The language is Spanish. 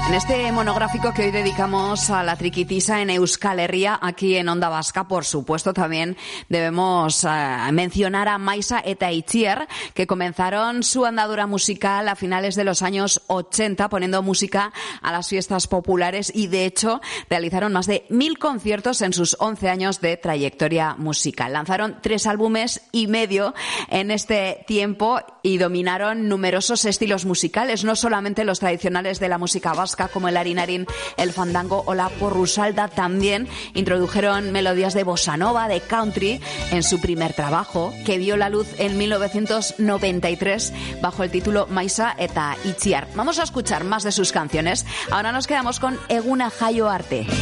En este monográfico que hoy dedicamos a la triquitisa en Euskal Herria, aquí en Onda Vasca, por supuesto, también debemos mencionar a Maisa eta Itziar, que comenzaron su andadura musical a finales de los años 80, poniendo música a las fiestas populares y, de hecho, realizaron más de 1000 conciertos en sus 11 años de trayectoria musical. Lanzaron 3 álbumes y medio en este tiempo y dominaron numerosos estilos musicales, no solamente los tradicionales de la música vasca, como el arinarín, el fandango o la porrusalda. También introdujeron melodías de bossa nova, de country, en su primer trabajo, que vio la luz en 1993 bajo el título Maisa eta Itziar. Vamos a escuchar más de sus canciones. Ahora nos quedamos con Eguna Jaio Arte.